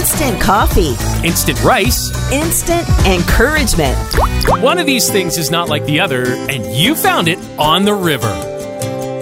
instant coffee, instant rice, instant encouragement. One of these things is not like the other, and you found it on the river.